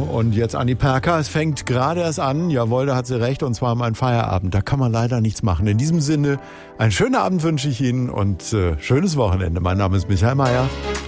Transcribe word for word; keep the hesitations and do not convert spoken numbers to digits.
und jetzt Anni Perker. Es fängt gerade erst an. Jawohl, da hat sie recht. Und zwar mein Feierabend. Da kann man leider nichts machen. In diesem Sinne, einen schönen Abend wünsche ich Ihnen und äh, schönes Wochenende. Mein Name ist Michael Mayer.